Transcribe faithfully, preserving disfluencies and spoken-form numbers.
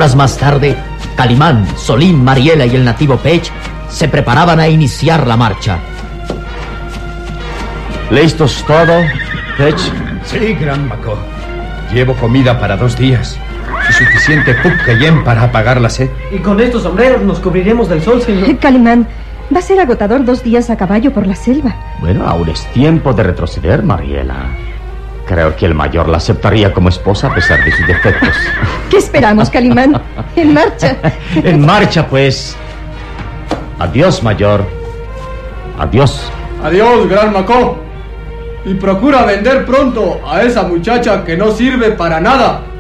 Horas más tarde, Calimán, Solín, Mariela y el nativo Pech se preparaban a iniciar la marcha. ¿Listos todo, Pech? Sí, Gran Macó. Llevo comida para dos días y suficiente pupcayén para apagar la sed. Y con estos sombreros nos cubriremos del sol, señor. Calimán, va a ser agotador dos días a caballo por la selva. Bueno, aún es tiempo de retroceder, Mariela. Creo que el mayor la aceptaría como esposa a pesar de sus defectos. ¿Qué esperamos, Calimán? En marcha. En marcha, pues. Adiós, mayor. Adiós. Adiós, Gran Macó. Y procura vender pronto a esa muchacha que no sirve para nada.